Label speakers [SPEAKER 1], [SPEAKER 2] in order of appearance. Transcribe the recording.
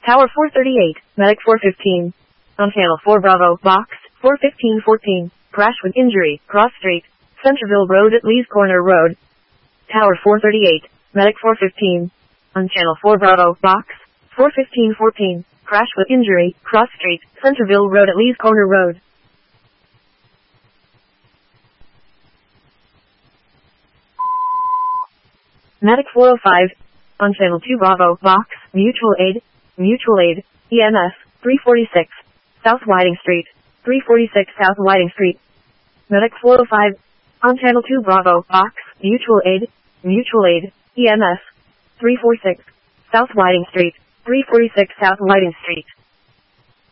[SPEAKER 1] Tower 438, Medic 415. On Channel 4 Bravo, Box 41514. Crash with injury, Cross Street, Centerville Road at Lee's Corner Road. Tower 438, Medic 415. On Channel 4 Bravo, Box 41514. Crash with injury, Cross Street, Centerville Road at Lee's Corner Road. Medic 405. On Channel 2 Bravo, Box, Mutual Aid, EMS, 346, South Whiting Street, 346 South Whiting Street. Medic 405. On Channel 2 Bravo, Box, Mutual Aid, EMS, 346, South Whiting Street, 346 South Whiting Street.